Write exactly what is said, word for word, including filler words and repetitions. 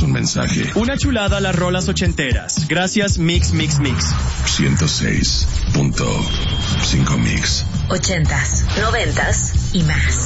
un mensaje. Una chulada a las rolas ochenteras. Gracias, Mix, Mix, Mix. ciento seis punto cinco Mix. Ochentas, noventas y más.